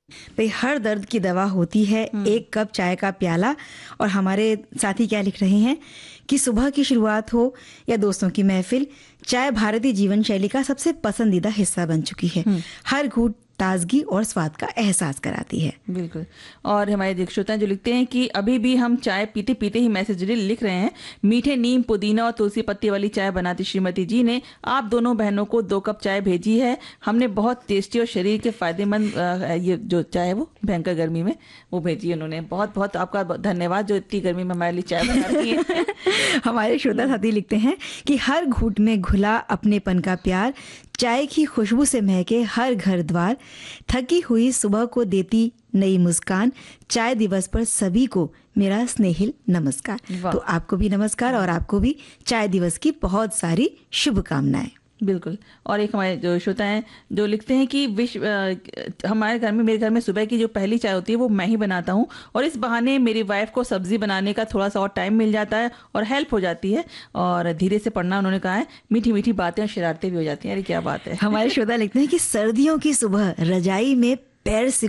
भाई हर दर्द की दवा होती है एक कप चाय का प्याला। और हमारे साथी क्या लिख रहे हैं कि सुबह की शुरुआत हो या दोस्तों की महफिल, चाय भारतीय जीवन शैली का सबसे पसंदीदा हिस्सा बन चुकी है। हर घूंट ताजगी और स्वाद का एहसास कराती है। बिल्कुल। और हमारे श्रोता जो लिखते हैं कि अभी भी हम चाय पीते पीते ही मैसेज लिख रहे हैं, मीठे नीम पुदीना और तुलसी पत्ती वाली चाय बनाती श्रीमती जी ने आप दोनों बहनों को 2 कप चाय भेजी है। हमने बहुत टेस्टी और शरीर के फायदेमंद ये जो चाय है वो भयंकर गर्मी में वो भेजी है उन्होंने। बहुत बहुत आपका धन्यवाद जो इतनी गर्मी में हमारे लिए चाय बना रही है। हमारे श्रोता साथी लिखते हैं कि हर घूंट में घुला अपनेपन का प्यार, चाय की खुशबू से महके हर घर द्वार, थकी हुई सुबह को देती नई मुस्कान, चाय दिवस पर सभी को मेरा स्नेहिल नमस्कार। तो आपको भी नमस्कार और आपको भी चाय दिवस की बहुत सारी शुभकामनाएं। बिल्कुल। और एक हमारे जो श्रोता हैं जो लिखते हैं कि हमारे घर में, मेरे घर में सुबह की जो पहली चाय होती है वो मैं ही बनाता हूँ और इस बहाने मेरी वाइफ को सब्जी बनाने का थोड़ा सा और टाइम मिल जाता है और हेल्प हो जाती है। और धीरे से पढ़ना उन्होंने कहा है, मीठी मीठी बातें और शरारतें भी हो जाती हैं। अरे क्या बात है। हमारे श्रोता लिखते हैं कि सर्दियों की सुबह रजाई में पैर